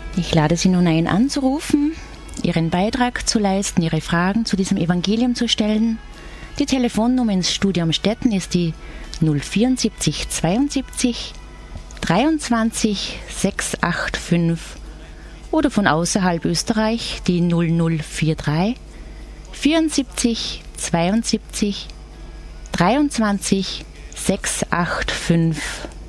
Ich lade Sie nun ein, anzurufen, Ihren Beitrag zu leisten, Ihre Fragen zu diesem Evangelium zu stellen. Die Telefonnummer ins Studio Amstetten ist die 074 72 23 685 oder von außerhalb Österreich die 0043 74 72 23 685.